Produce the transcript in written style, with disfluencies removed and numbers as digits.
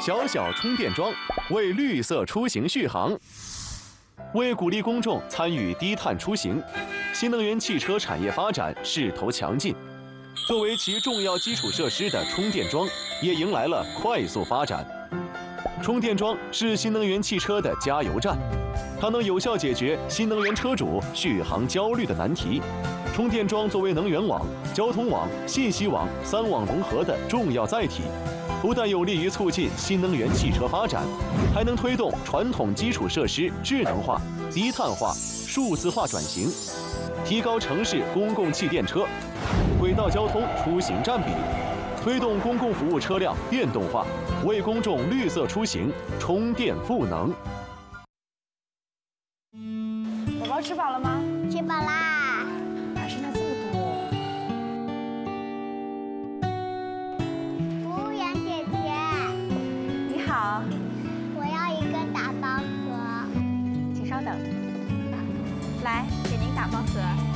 小小充电桩为绿色出行续航。为鼓励公众参与低碳出行，新能源汽车产业发展势头强劲。作为其重要基础设施的充电桩，也迎来了快速发展。充电桩是新能源汽车的加油站，它能有效解决新能源车主续航焦虑的难题。充电桩作为能源网、交通网、信息网3网融合的重要载体，不但有利于促进新能源汽车发展，还能推动传统基础设施智能化、低碳化、数字化转型，提高城市公共汽电车、轨道交通出行占比，推动公共服务车辆电动化，为公众绿色出行充电赋能。 宝宝吃饱了吗？ 吃饱啦。 哪剩下这么多？ 服务员姐姐， 你好， 我要一个打包盒。 请稍等。来，给您打包盒。